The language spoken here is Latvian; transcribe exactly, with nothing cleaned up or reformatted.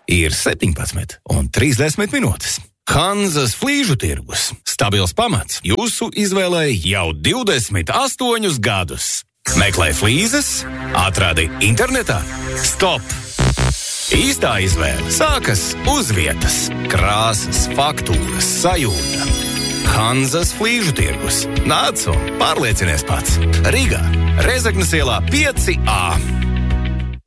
ir septiņpadsmit un trīsdesmit minūtes. Hanzas flīžu tirgus. Stabils pamats jūsu izvēlei jau divdesmit astoņus gadus. Meklē flīzes, atradi internetā. Stop! Īstā izvēle sākas uz vietas. Krāsas, faktūras, sajūta. Hanzas flīžu tirgus. Nāc un pārliecinies pats. Rīgā, Rezeknes ielā pieci A.